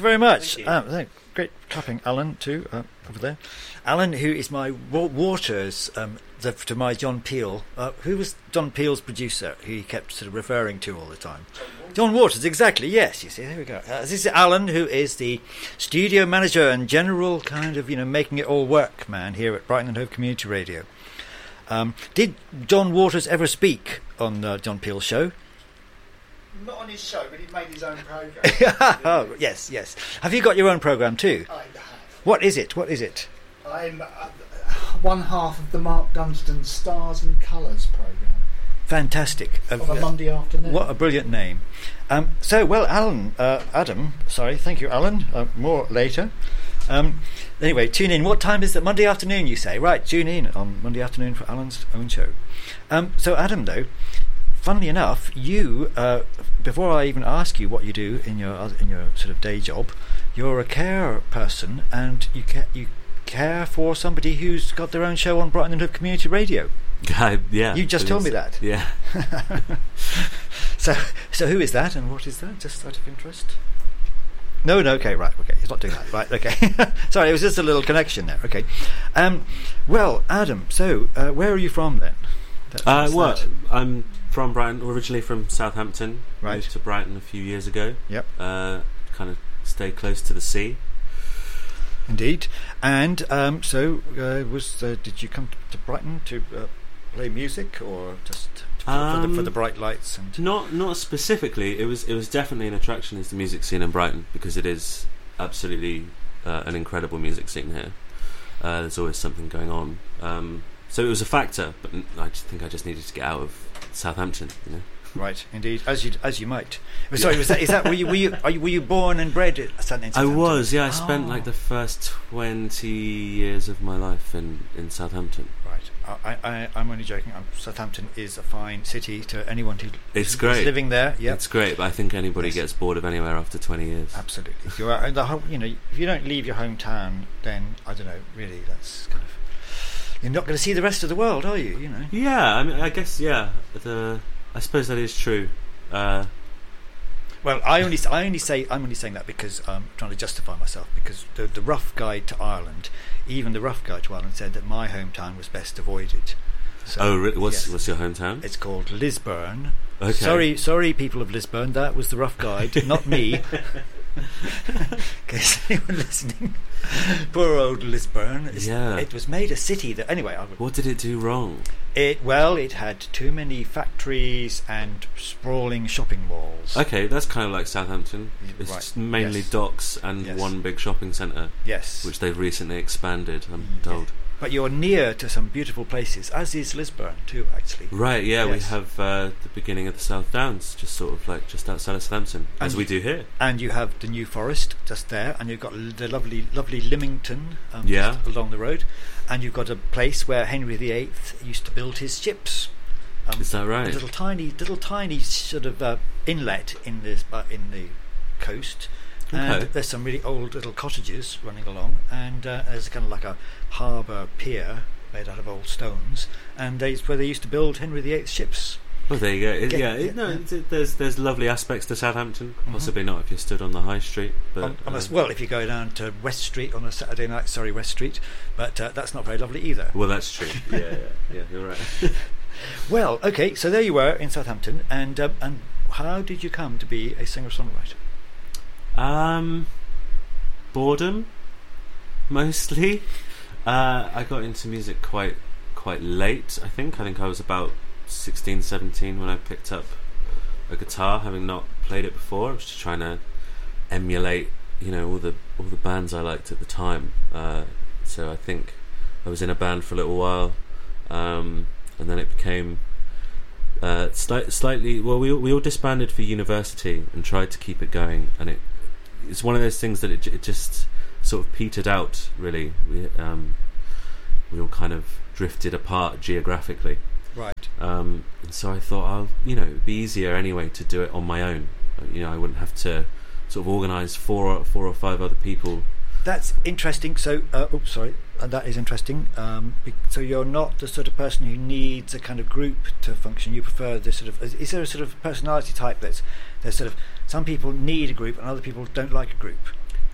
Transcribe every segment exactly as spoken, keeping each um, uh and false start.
you very much. Thank you. Um, thank- great clapping, Alan, too, uh, over there. Alan, who is my wa- Waters um, the, to my John Peel. Uh, who was John Peel's producer, who he kept sort of referring to all the time? John Waters, exactly, yes. You see, there we go. Uh, this is Alan, who is the studio manager and general kind of, you know, making it all work man here at Brighton and Hove Community Radio. Um, did John Waters ever speak on uh, John Peel's show? Not on his show, but he made his own programme. Oh, yes, yes. Have you got your own programme too? I have. What is it? What is it? I'm uh, one half of the Mark Dunstan Stars and Colours programme Fantastic. on a Monday afternoon. What a brilliant name. Um, so, well, Alan, uh, Adam, sorry, thank you, Alan. Uh, more later. Um, anyway, tune in. What time is it? Monday afternoon, you say? Right, tune in on Monday afternoon for Alan's own show. Um, so, Adam, though, funnily enough, you, uh, before I even ask you what you do in your oth- in your sort of day job, you're a care person, and you ca- you care for somebody who's got their own show on Brighton and Hove Community Radio. I, yeah. You just it told is. me that. Yeah. So, so who is that, and what is that? Just out of interest. No, no, okay, right, okay. He's not doing that, right? Okay. Sorry, it was just a little connection there. Okay. Um, well, Adam. So, uh, where are you from then? That- Uh, that's well, that. I'm from Brighton, originally from Southampton. Right. Moved to Brighton a few years ago. Yep. Uh, kind of stay close to the sea. Indeed. And um, so, uh, was uh, did you come to Brighton to uh, play music, or just to, for, for, the, for Um, the bright lights? And Not not specifically. It was it was definitely an attraction is the music scene in Brighton, because it is absolutely uh, an incredible music scene here. Uh, there's always something going on. Um, so it was a factor, but n- I just think I just needed to get out of Southampton. You know. right, indeed, as you as you might. Oh, sorry, was that is that were you were you, are you were you born and bred in Southampton? I was, yeah. I spent Oh. like the first twenty years of my life in, in Southampton. Right. I, I, I'm only joking. Um, Southampton is a fine city to anyone who It's is, great. is living there. Yeah, It's great, but I think anybody Yes. gets bored of anywhere after twenty years. absolutely. You're out, and the whole, you know, if you don't leave your hometown, then I don't know. Really, that's kind of you're not going to see the rest of the world, are you? You know. Yeah, I mean, I guess, yeah. The I suppose that is true. Uh, Well, I only I only say I'm only saying that because I'm trying to justify myself, because the the rough guide to Ireland, even the rough guide to Ireland said that my hometown was best avoided. So, oh, re- what's yes. what's your hometown? It's called Lisburn. Okay. Sorry, sorry, people of Lisburn. That was the rough guide, not me. In case anyone listening, poor old Lisburn. It's- Yeah. It was made a city that anyway. I would, What did it do wrong? it well, it had too many factories and sprawling shopping malls. Okay, that's kind of like Southampton. It's Right, just mainly yes. docks and Yes. one big shopping centre, Yes, which they've recently expanded, I'm Yeah. told. but you're near to some beautiful places, as is Lisburn too, actually. Right, yeah, we Yes. have uh, the beginning of the South Downs, just sort of like just outside of Southampton, as And we you- do here. And you have the New Forest just there, and you've got l- the lovely, lovely Lymington um, Yeah. just along the road, and you've got a place where Henry the Eighth used to build his ships. Um, Is that a right? little tiny, little tiny sort of uh, inlet in this, uh, in the coast, and Okay. there's some really old little cottages running along, and uh, there's kind of like a harbour pier made out of old stones, and it's where they used to build Henry the Eighth's ships. Well, there you go. It, Get- yeah, it, get- no, yeah. it's- it, there's there's lovely aspects to Southampton. Mhm. Possibly not if you're stood on the high street, but On, on a uh, s well, if you go down to West Street on a Saturday night, sorry, West Street, but uh, that's not very lovely either. well, that's true. yeah, yeah, yeah, you're right. Well, okay, so there you were in Southampton, and um, and how did you come to be a singer-songwriter? Um, boredom, mostly. Uh, I got into music quite quite late. I think. I think I was about sixteen, seventeen when I picked up a guitar, having not played it before. I was just trying to emulate, you know, all the all the bands I liked at the time. Uh, so I think I was in a band for a little while, um, and then it became. Uh, slight, slightly well we, we all disbanded for university and tried to keep it going, and it it's one of those things that it, j- it just sort of petered out, really. We um, we all kind of drifted apart geographically, Right. um, and so I thought I'll you know it'd be easier anyway to do it on my own. You know, I wouldn't have to sort of organise four or, four or five other people. That's interesting. So, uh, oops, sorry, uh, that is interesting. Um, be- so you're not the sort of person who needs a kind of group to function. You prefer this sort of. Is, is there a sort of personality type that's there's sort of some people need a group and other people don't like a group?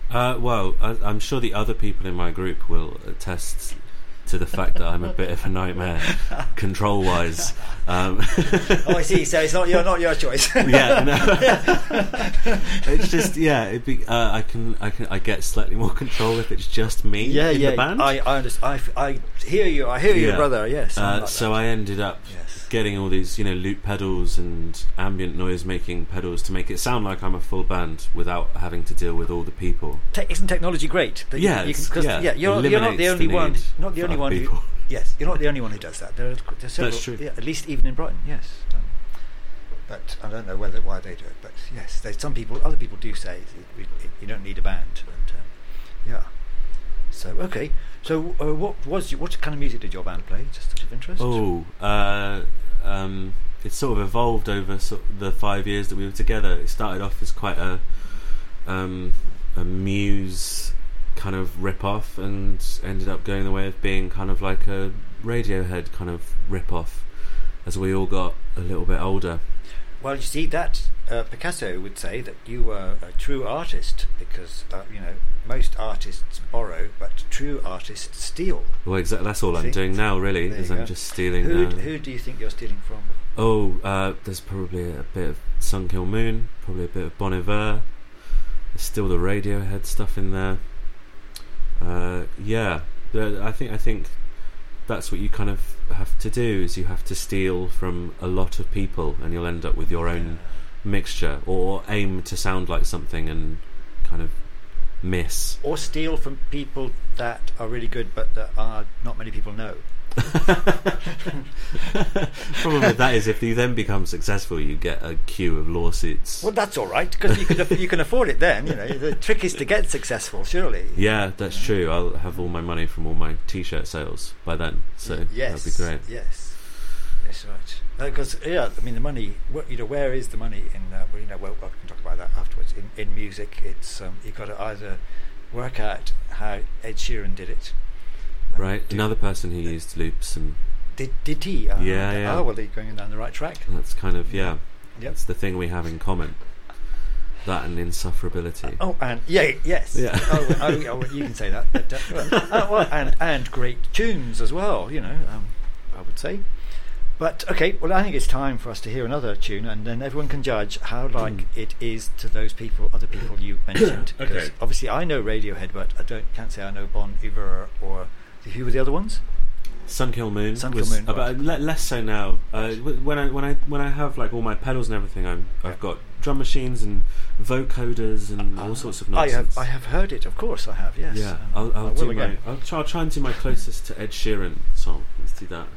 Uh, well, I, I'm sure the other people in my group will attest to the fact that I'm a bit of a nightmare, control-wise. Um, oh, I see. So it's not your not your choice. yeah, no. It's just yeah. It'd be uh, I can I can I get slightly more control if it's just me Yeah, in yeah. the band. I I, understand. I I hear you. I hear you, Yeah. brother. Yes. Uh, like so that. I ended up Yes. getting all these, you know, loop pedals and ambient noise making pedals to make it sound like I'm a full band without having to deal with all the people. Te- isn't technology great? That Yeah, you, you can, it's- 'cause, yeah, yeah. You're, you're not the eliminates only the one. need Not the for only other one. Who, people. yes, you're not the only one who does that. There are, there's several, That's true. Yeah, at least even in Brighton. Yes. Um, but I don't know whether why they do it. But yes, there's some people. Other people do say it, it, it, you don't need a band. And, um, yeah. So okay. So uh, what was you, what kind of music did your band play? Just out of interest. Oh, uh, um, it sort of evolved over sort of the five years that we were together. It started off as quite a um, a Muse kind of rip-off, and ended up going the way of being kind of like a Radiohead kind of rip-off as we all got a little bit older. Well, you see, that uh, Picasso would say that you were a true artist because uh, you know most artists borrow, but true artists steal. Well, exactly. That's all See? I'm doing now, really, There is you I'm go. just stealing. Who uh, who do you think you're stealing from? Oh, uh, there's probably a bit of Sunkill Moon, probably a bit of Bon Iver. There's still the Radiohead stuff in there. Uh, yeah, the, I think I think that's what you kind of have to do, is you have to steal from a lot of people, and you'll end up with your own mixture, or aim to sound like something and kind of miss. Or steal from people that are really good, but that are not many people know. Problem with that is if you then become successful, you get a queue of lawsuits. Well, that's all right because you can aff- you can afford it then. You know, the trick is to get successsul, surely. Yeah, that's true. I'll have all my money from all my T-shirt sales by then, so yes, that'd be great. Yes, that's right. Because yeah, I mean the money. wh- You know, where is the money in? Uh, well, you know, well, well, we can talk about that afterwards. In in music, it's um, you've got to either work out how Ed Sheeran did it. and Right, do- another person who used loops, and Did did he? Uh, Yeah, yeah. Oh well, they're going down the right track. that's kind of yeah. Yep. That's the thing we have in common. That and insufferability. Oh, and yeah, yes. Yeah. Oh, well, oh, oh, well, you can say that. But, uh, well, uh, well, and and great tunes as well. You know, um, I would say. But okay, well, I think it's time for us to hear another tune, and then everyone can judge how like Mm. it is to those people, other people you mentioned. Okay. Because obviously, I know Radiohead, but I don't can't say I know Bon Iver or who were the other ones. Sunkill Moon Sunkill was Moon, about, right. le- less so now. Uh, w- when I when I when I have like all my pedals and everything, I'm, I've Yeah. got drum machines and vocoders and all Uh, sorts of I nonsense. have I have heard it. Of course, I have. Yes. Yeah, Um, I'll, I'll I will do my. again. I'll try, I'll try and do my closest to Ed Sheeran song. Let's do that.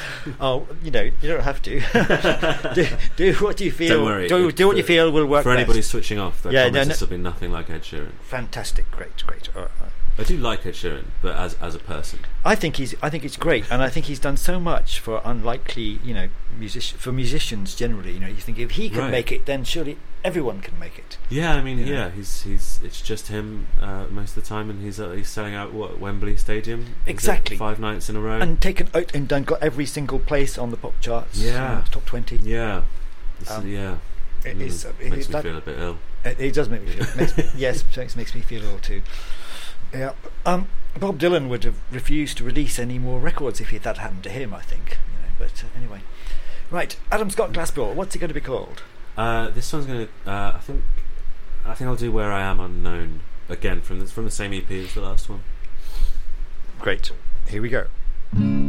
Oh, you know, you don't have to. do, do what you feel. Don't worry. Do, do what you For- feel will work For best. anybody switching off, I Yeah, promise no, no. this will be nothing like Ed Sheeran. Fantastic, great, great. Uh, uh, I do like Ed Sheeran, but as as a person, I think he's. I think it's great, and I think he's done so much for unlikely, you know, music for musicians generally. You know, you think if he can Right. make it, then surely everyone can make it. yeah. I mean, Yeah. yeah, he's he's it's just him uh, most of the time, and he's uh, he's selling out what Wembley Stadium Is it Exactly. five nights in a row. And taken out and done got every single place on the pop charts. Yeah. you know, top twenty. yeah, It's- Um, yeah. It Mm, is. Uh, it makes is me that- feel a bit ill. It, it does make me feel. Makes me, yes, makes, makes me feel ill too. Yeah. Um, Bob Dylan would have refused to release any more records if that happened to him. I think. You know. But uh, anyway, right. Adam Scott Glassball. What's it going to be called? Uh, this one's gonna. Uh, I think. I think I'll do Where I Am Unknown again from the from the same E P as the last one. Great. Here we go.